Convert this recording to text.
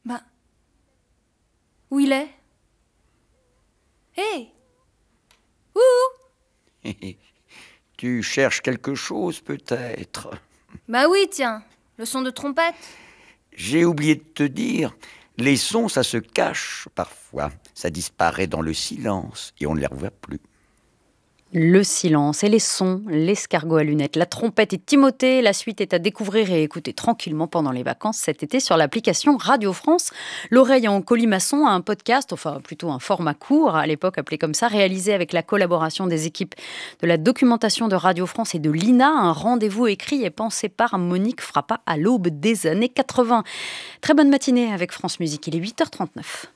Bah, où il est? Hé! Ouh! Tu cherches quelque chose, peut-être? Bah oui, tiens, le son de trompette. J'ai oublié de te dire, les sons, ça se cache parfois. Ça disparaît dans le silence et on ne les revoit plus. Le silence et les sons, l'escargot à lunettes, la trompette et Timothée. La suite est à découvrir et écouter tranquillement pendant les vacances cet été sur l'application Radio France. L'oreille en colimaçon, un podcast, enfin plutôt un format court, à l'époque appelé comme ça, réalisé avec la collaboration des équipes de la documentation de Radio France et de l'INA. Un rendez-vous écrit et pensé par Monique Frappa à l'aube des années 80. Très bonne matinée avec France Musique, il est 8h39.